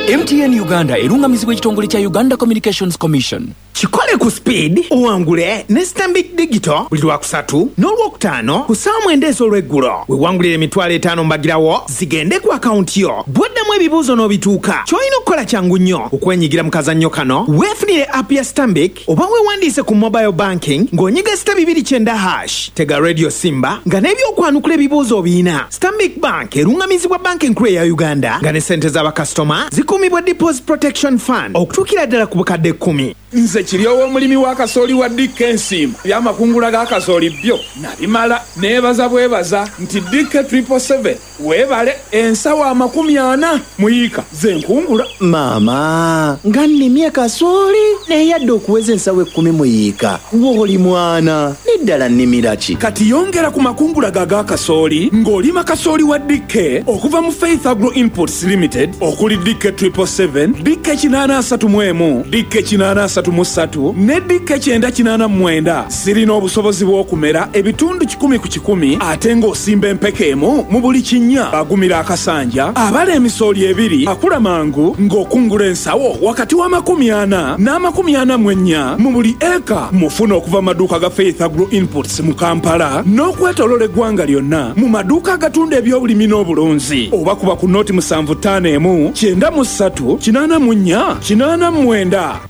MTN Uganda erungamizibwa ekitongole kya Uganda Communications Commission. Kikole ku speed uwangule ne Stanbic Digital buli lwakusatu n'olwokutaano ku ssaawa 9 ez'olweggulo. Weewangulire emitwalo 5 mbagirawo zigende ku akaunti yo. Bw'oddamu ebibuuzo n'obituuka ky'olina okukola kyangu nnyo okwenyigira mu kazannyo kano. Weefunire app ya Stanbic oba weewandiise ku mobile banking ng'onyiga *290#. Tega Radio Simba nga n'ebyokwanukula ebibuuzo obiina. Stanbic Bank erungamizibwa banka enkulu eya Uganda nga ne ssente z'abakasitoma zikuumibwa Deposit Protection Fund okutuukira ddala ku bukadde 10. Nze kiryowo omulimi wa kasooli wa Dick Ensimba by'amakungula ga kasooli byo nabimala neebaza bwebaza nti Dick 777 weebale ensawo 40 muyiika ze nkungula. Maama nga nnimye kasooli neyadde okuweza ensawo 10 muyiika w'oli mwana neddala nnimira ki? Kati yongera ku makungula ga kasooli ng'olima kasooli wa Dick okuva mu Faith Agro Imports Limited okuli Dick 777, Dick 831, Dick 833 ne Dick 989 zirina obusobozi bw'okumera ebitundu 10 ku 10 ate ng'osimba empeke emu mu buli kinnya. Agumira akasanja abala emisooli ebiri akula mangu ng'okungula ensawo wakati wa 40 n'44 mu buli eka. Mufuna okuva maduuka ga Faith Agro Imports mu Kampala n'okwetolola eggwanga lyonna mu maduuka agatunda ebyobulimi n'obulunzi oba kuba ku noti 751 93 84 89.